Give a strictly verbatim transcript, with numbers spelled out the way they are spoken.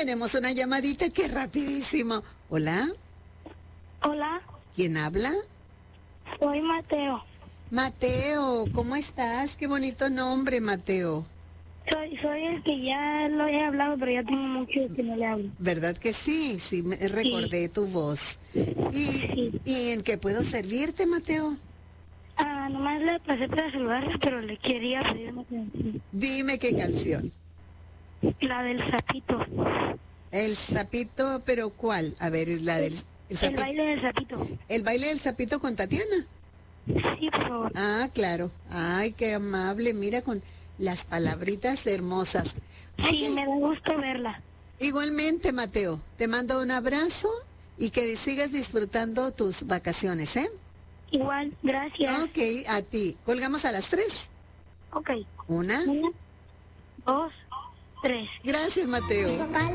tenemos una llamadita que es rapidísimo. Hola, Hola, ¿quién habla? soy Mateo. Mateo, ¿cómo estás? Qué bonito nombre, Mateo. Soy soy el que ya lo he hablado, pero ya tengo mucho que no le hablo. ¿Verdad que sí? Sí, me recordé tu voz. ¿Y, Sí. ¿Y en qué puedo servirte, Mateo? Ah, nomás le pasé para saludarla, pero le quería pedir una canción. Dime qué canción. La del sapito. El sapito, pero ¿cuál? A ver, es la del el El sapi- baile del sapito. el baile del sapito con Tatiana. Sí, por favor. Ah, claro. Ay, qué amable. Mira con las palabritas hermosas. Sí, Ok, me da gusto verla. igualmente, Mateo. Te mando un abrazo y que sigas disfrutando tus vacaciones, ¿eh? Igual, gracias. Ok, a ti. Colgamos a las tres. Ok. Una. Una, dos, tres. Gracias, Mateo.